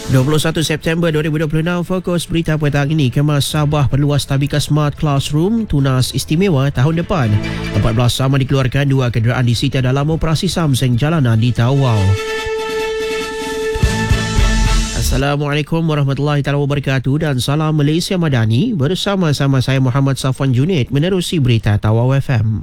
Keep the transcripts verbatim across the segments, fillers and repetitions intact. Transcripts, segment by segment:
dua puluh satu September dua ribu dua puluh enam, fokus berita petang ini. Kemas Sabah perluas tabika Smart Classroom tunas istimewa tahun depan. empat belas sama dikeluarkan, dua kenderaan disita dalam operasi Samseng jalanan di Tawau. Assalamualaikum warahmatullahi taala wabarakatuh dan salam Malaysia Madani. Bersama-sama saya Muhammad Safwan Junid menerusi berita Tawau F M.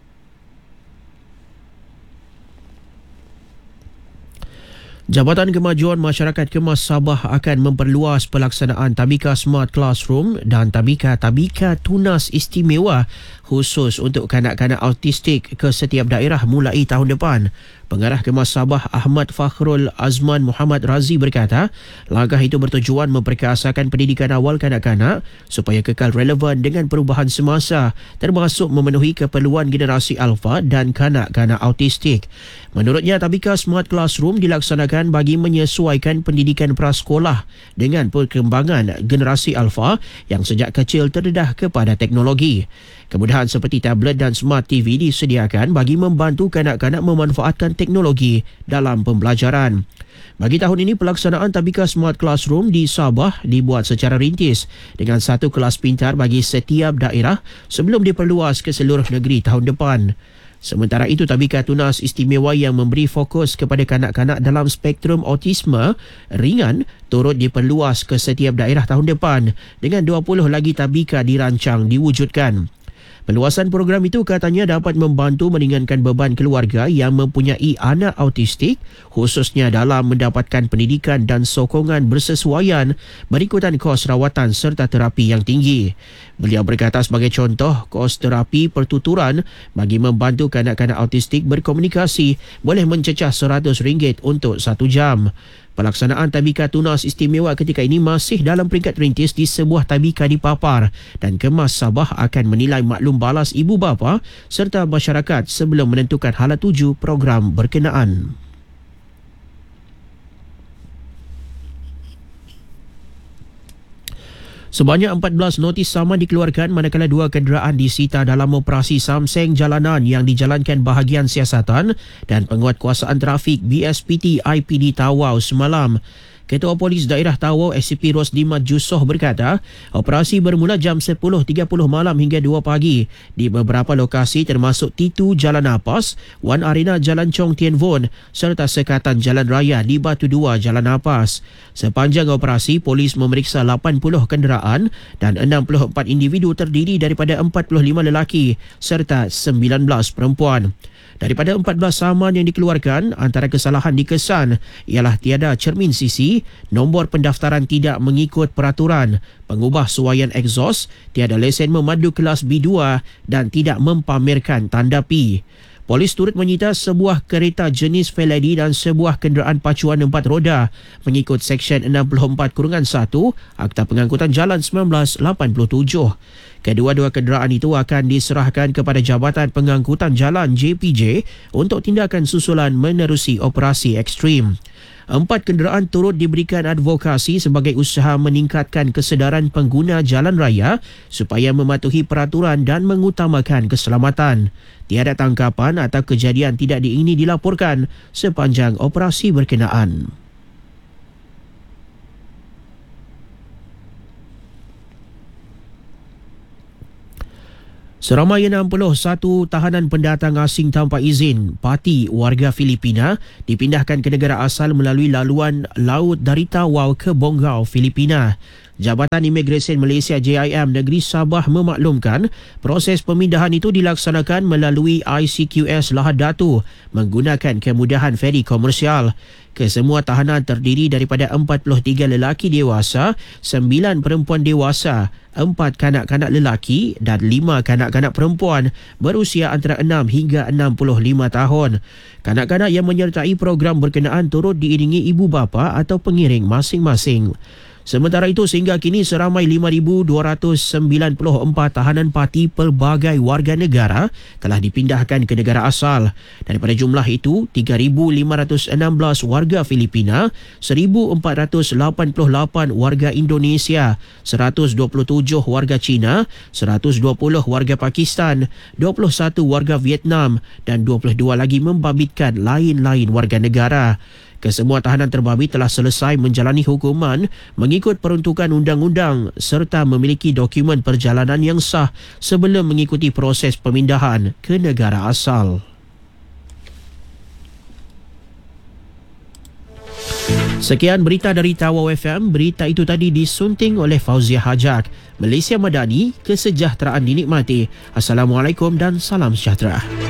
Jabatan Kemajuan Masyarakat Kemas Sabah akan memperluas pelaksanaan tabika Smart Classroom dan tabika-tabika tunas istimewa khusus untuk kanak-kanak autistik ke setiap daerah mulai tahun depan. Pengarah Kemas Sabah Ahmad Fakhrul Azman Muhammad Razi berkata, langkah itu bertujuan memperkasakan pendidikan awal kanak-kanak supaya kekal relevan dengan perubahan semasa, termasuk memenuhi keperluan generasi alfa dan kanak-kanak autistik. Menurutnya, tabika Smart Classroom dilaksanakan bagi menyesuaikan pendidikan prasekolah dengan perkembangan generasi alfa yang sejak kecil terdedah kepada teknologi. Kemudahan seperti tablet dan smart T V disediakan bagi membantu kanak-kanak memanfaatkan teknologi dalam pembelajaran. Bagi tahun ini, pelaksanaan tabika Smart Classroom di Sabah dibuat secara rintis dengan satu kelas pintar bagi setiap daerah sebelum diperluas ke seluruh negeri tahun depan. Sementara itu, tabika tunas istimewa yang memberi fokus kepada kanak-kanak dalam spektrum autisme ringan turut diperluas ke setiap daerah tahun depan dengan dua puluh lagi tabika dirancang diwujudkan. Perluasan program itu katanya dapat membantu meringankan beban keluarga yang mempunyai anak autistik, khususnya dalam mendapatkan pendidikan dan sokongan bersesuaian berikutan kos rawatan serta terapi yang tinggi. Beliau berkata sebagai contoh, kos terapi pertuturan bagi membantu kanak-kanak autistik berkomunikasi boleh mencecah seratus ringgit untuk satu jam. Pelaksanaan tabika tunas istimewa ketika ini masih dalam peringkat rintis di sebuah tabika di Papar dan Kemas Sabah akan menilai maklum balas ibu bapa serta masyarakat sebelum menentukan hala tuju program berkenaan. Sebanyak empat belas notis sama dikeluarkan manakala dua kenderaan disita dalam operasi Samseng jalanan yang dijalankan bahagian siasatan dan penguatkuasaan trafik B S P T I P D Tawau semalam. Ketua Polis Daerah Tawau S C P Rosdimat Jusoh berkata, operasi bermula jam sepuluh tiga puluh malam hingga dua pagi di beberapa lokasi termasuk T dua Jalan Napas, Wan Arena Jalan Chong Tien Von serta sekatan Jalan Raya di Batu Dua Jalan Napas. Sepanjang operasi, polis memeriksa lapan puluh kenderaan dan enam puluh empat individu terdiri daripada empat puluh lima lelaki serta sembilan belas perempuan. Daripada empat belas saman yang dikeluarkan, antara kesalahan dikesan ialah tiada cermin sisi, nombor pendaftaran tidak mengikut peraturan, pengubah suaian egsos, tiada lesen memandu kelas B dua dan tidak mempamerkan tanda P. Polis turut menyita sebuah kereta jenis Veledi dan sebuah kenderaan pacuan empat roda mengikut Seksyen enam puluh empat satu Akta Pengangkutan Jalan seribu sembilan ratus lapan puluh tujuh. Kedua-dua kenderaan itu akan diserahkan kepada Jabatan Pengangkutan Jalan J P J untuk tindakan susulan menerusi operasi ekstrim. Empat kenderaan turut diberikan advokasi sebagai usaha meningkatkan kesedaran pengguna jalan raya supaya mematuhi peraturan dan mengutamakan keselamatan. Tiada tangkapan atau kejadian tidak diingini dilaporkan sepanjang operasi berkenaan. Seramai enam puluh satu tahanan pendatang asing tanpa izin parti warga Filipina dipindahkan ke negara asal melalui laluan laut dari Tawau ke Bonggau, Filipina. Jabatan Imigresen Malaysia J I M Negeri Sabah memaklumkan proses pemindahan itu dilaksanakan melalui I C Q S Lahad Datu menggunakan kemudahan feri komersial. Kesemua tahanan terdiri daripada empat puluh tiga lelaki dewasa, sembilan perempuan dewasa, empat kanak-kanak lelaki dan lima kanak-kanak perempuan berusia antara enam hingga enam puluh lima tahun. Kanak-kanak yang menyertai program berkenaan turut diiringi ibu bapa atau pengiring masing-masing. Sementara itu, sehingga kini seramai lima ribu dua ratus sembilan puluh empat tahanan parti pelbagai warga negara telah dipindahkan ke negara asal. Daripada jumlah itu, tiga ribu lima ratus enam belas warga Filipina, seribu empat ratus lapan puluh lapan warga Indonesia, seratus dua puluh tujuh warga Cina, seratus dua puluh warga Pakistan, dua puluh satu warga Vietnam dan dua puluh dua lagi membabitkan lain-lain warga negara. Kesemua tahanan terbabi telah selesai menjalani hukuman mengikut peruntukan undang-undang serta memiliki dokumen perjalanan yang sah sebelum mengikuti proses pemindahan ke negara asal. Sekian berita dari Tawau F M. Berita itu tadi disunting oleh Fauziah Hajak. Malaysia Madani, kesejahteraan dinikmati. Assalamualaikum dan salam sejahtera.